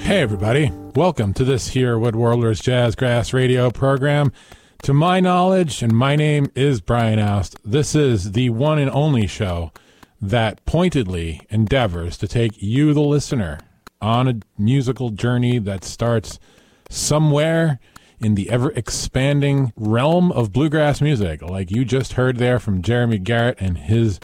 Hey everybody, welcome to this here Woodworlders Jazzgrass radio program. To my knowledge, and my name is Brian Oust, this is the one and only show that pointedly endeavors to take you, the listener, on a musical journey that starts somewhere in the ever-expanding realm of bluegrass music, like you just heard there from Jeremy Garrett and his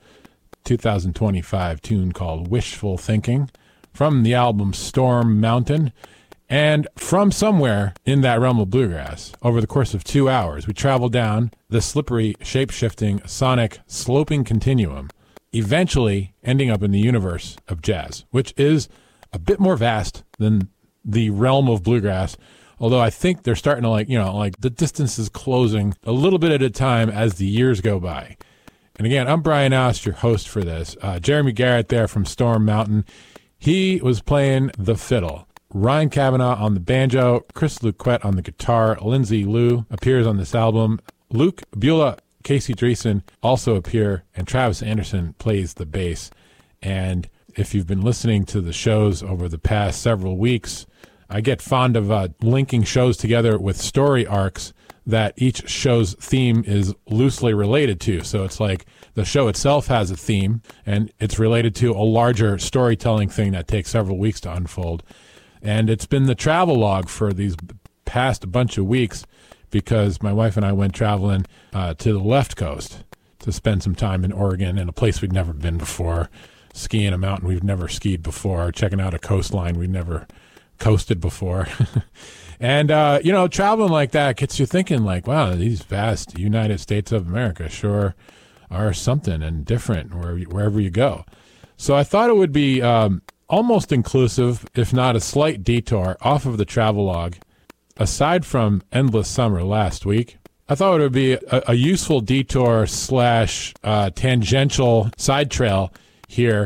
2025 tune called Wishful Thinking, from the album Storm Mountain. And from somewhere in that realm of bluegrass, over the course of 2 hours, we traveled down the slippery, shape-shifting, sonic, sloping continuum, eventually ending up in the universe of jazz, which is a bit more vast than the realm of bluegrass, although I think they're starting to like the distance is closing a little bit at a time as the years go by. And again, I'm Brian Oust, your host for this. Jeremy Garrett there from Storm Mountain. He was playing the fiddle. Ryan Kavanaugh on the banjo, Chris Luquette on the guitar, Lindsay Liu appears on this album, Luke Beulah, Casey Dreesen also appear, and Travis Anderson plays the bass. And if you've been listening to the shows over the past several weeks, I get fond of linking shows together with story arcs that each show's theme is loosely related to. So it's like the show itself has a theme, and it's related to a larger storytelling thing that takes several weeks to unfold. And it's been the travel log for these past bunch of weeks because my wife and I went traveling to the left coast to spend some time in Oregon, in a place we'd never been before, skiing a mountain we've never skied before, checking out a coastline we'd never coasted before. And, traveling like that gets you thinking like, wow, these vast United States of America sure are something and different wherever you go. So I thought it would be almost inclusive, if not a slight detour, off of the travelogue. Aside from Endless Summer last week, I thought it would be a useful detour / tangential side trail here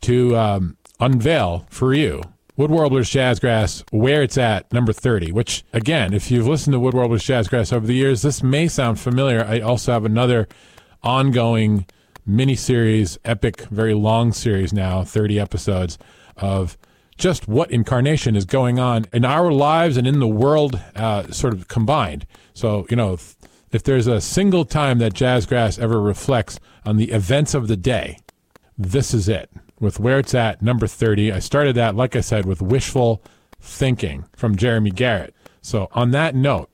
to unveil for you Woodworlders Jazzgrass, Where It's At, number 30, which, again, if you've listened to Woodworlders Jazzgrass over the years, this may sound familiar. I also have another ongoing mini-series, epic, very long series now, 30 episodes, of just what incarnation is going on in our lives and in the world sort of combined. So, if there's a single time that Jazzgrass ever reflects on the events of the day, this is it. With Where It's At, number 30. I started that, like I said, with Wishful Thinking from Jeremy Garrett. So on that note,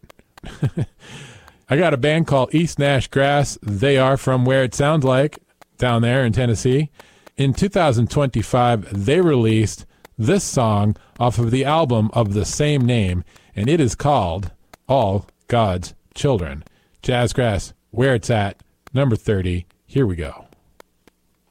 I got a band called East Nash Grass. They are from Where It Sounds Like, down there in Tennessee. In 2025, they released this song off of the album of the same name, and it is called All God's Children. Jazzgrass, Where It's At, number 30. Here we go.